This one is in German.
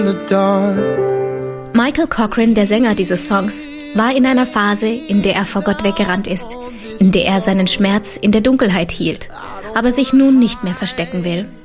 Michael Cochran, der Sänger dieses Songs, war in einer Phase, in der er vor Gott weggerannt ist, in der er seinen Schmerz in der Dunkelheit hielt, aber sich nun nicht mehr verstecken will.